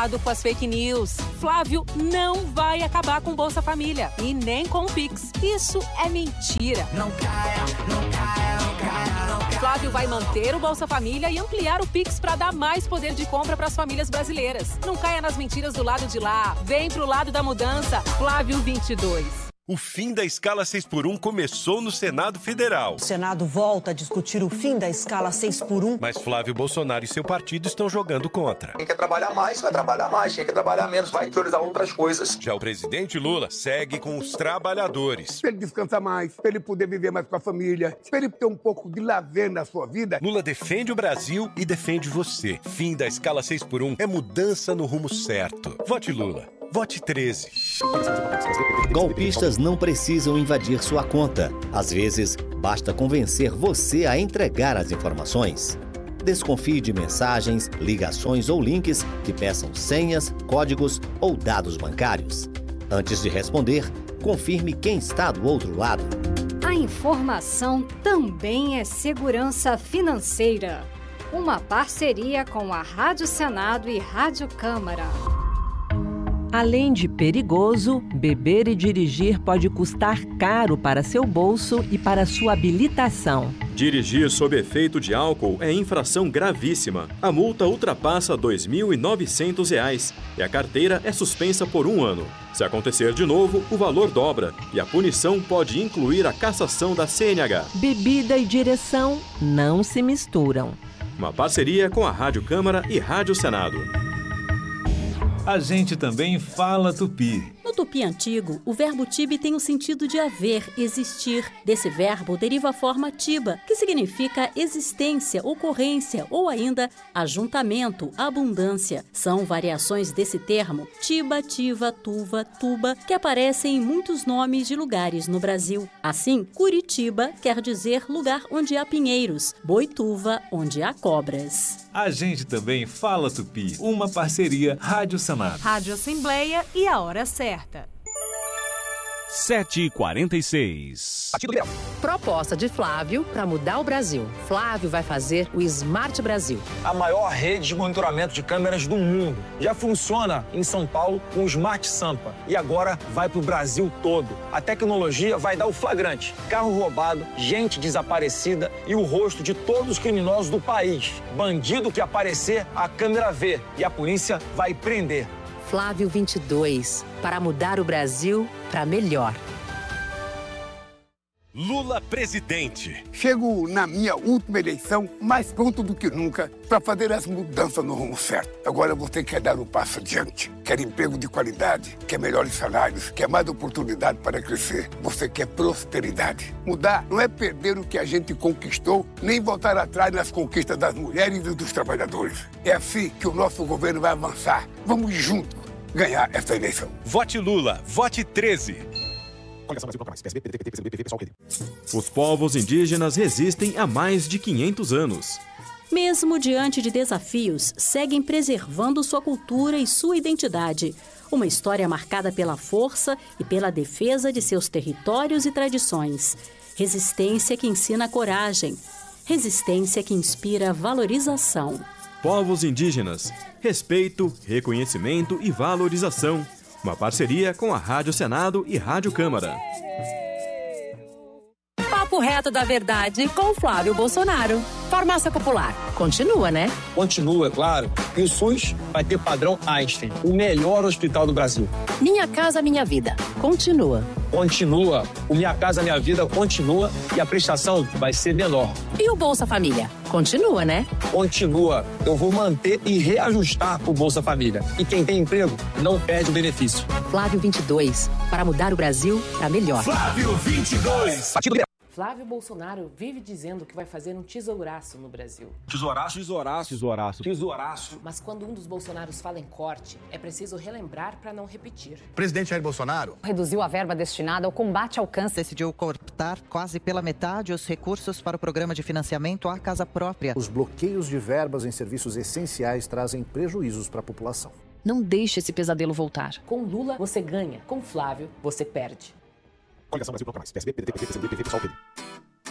Cuidado com as fake news. Flávio não vai acabar com Bolsa Família e nem com o Pix. Isso é mentira. Não caia, não caia, não caia, não caia. Flávio vai manter o Bolsa Família e ampliar o Pix para dar mais poder de compra para as famílias brasileiras. Não caia nas mentiras do lado de lá. Vem pro lado da mudança. Flávio 22. O fim da escala 6x1 começou no Senado Federal. O Senado volta a discutir o fim da escala 6x1. Mas Flávio Bolsonaro e seu partido estão jogando contra. Quem quer trabalhar mais, vai trabalhar mais. Quem quer trabalhar menos, vai priorizar outras coisas. Já o presidente Lula segue com os trabalhadores. Para ele descansar mais, para ele poder viver mais com a família, para ele ter um pouco de lazer na sua vida. Lula defende o Brasil e defende você. Fim da escala 6x1 é mudança no rumo certo. Vote Lula. Vote 13. Golpistas não precisam invadir sua conta. Às vezes, basta convencer você a entregar as informações. Desconfie de mensagens, ligações ou links que peçam senhas, códigos ou dados bancários. Antes de responder, confirme quem está do outro lado. A informação também é segurança financeira. Uma parceria com a Rádio Senado e Rádio Câmara. Além de perigoso, beber e dirigir pode custar caro para seu bolso e para sua habilitação. Dirigir sob efeito de álcool é infração gravíssima. A multa ultrapassa R$ 2.900 e a carteira é suspensa por 1 ano. Se acontecer de novo, o valor dobra e a punição pode incluir a cassação da CNH. Bebida e direção não se misturam. Uma parceria com a Rádio Câmara e Rádio Senado. A gente também fala tupi. No tupi antigo, o verbo tibi tem o sentido de haver, existir. Desse verbo deriva a forma tiba, que significa existência, ocorrência ou ainda ajuntamento, abundância. São variações desse termo, tiba, tiva, tuva, tuba, que aparecem em muitos nomes de lugares no Brasil. Assim, Curitiba quer dizer lugar onde há pinheiros, Boituva, onde há cobras. A gente também fala tupi, uma parceria Rádio Senado. Rádio Assembleia e a hora certa. 7h46. Proposta de Flávio para mudar o Brasil. Flávio vai fazer o Smart Brasil. A maior rede de monitoramento de câmeras do mundo. Já funciona em São Paulo com o Smart Sampa. E agora vai para o Brasil todo. A tecnologia vai dar o flagrante. Carro roubado, gente desaparecida e o rosto de todos os criminosos do país. Bandido que aparecer, a câmera vê. E a polícia vai prender. Flávio 22, para mudar o Brasil para melhor. Lula presidente. Chego na minha última eleição mais pronto do que nunca para fazer as mudanças no rumo certo. Agora você quer dar um passo adiante, quer emprego de qualidade, quer melhores salários, quer mais oportunidade para crescer. Você quer prosperidade. Mudar não é perder o que a gente conquistou, nem voltar atrás nas conquistas das mulheres e dos trabalhadores. É assim que o nosso governo vai avançar. Vamos juntos ganhar essa eleição. Vote Lula, vote 13. Os povos indígenas resistem há mais de 500 anos. Mesmo diante de desafios, seguem preservando sua cultura e sua identidade. Uma história marcada pela força e pela defesa de seus territórios e tradições. Resistência que ensina coragem. Resistência que inspira valorização. Povos indígenas, respeito, reconhecimento e valorização. Uma parceria com a Rádio Senado e Rádio Câmara. Papo reto da verdade com Flávio Bolsonaro. Farmácia Popular. Continua, né? Continua, é claro. E o SUS vai ter padrão Einstein, o melhor hospital do Brasil. Minha Casa Minha Vida. Continua. Continua. O Minha Casa Minha Vida continua e a prestação vai ser menor. E o Bolsa Família? Continua, né? Continua. Eu vou manter e reajustar o Bolsa Família. E quem tem emprego não perde o benefício. Flávio 22. Para mudar o Brasil para melhor. Flávio 22. Partido Liberal. Flávio Bolsonaro vive dizendo que vai fazer um tesouraço no Brasil. Tesouraço? Tesouraço. Tesouraço. Tesouraço. Mas quando um dos Bolsonaros fala em corte, é preciso relembrar para não repetir. O presidente Jair Bolsonaro reduziu a verba destinada ao combate ao câncer. Decidiu cortar quase pela metade os recursos para o programa de financiamento à casa própria. Os bloqueios de verbas em serviços essenciais trazem prejuízos para a população. Não deixe esse pesadelo voltar. Com Lula, você ganha. Com Flávio, você perde. Coligação Brasil Bloco Mais. PSB, PDT, PSB, PV, PSOL, PD.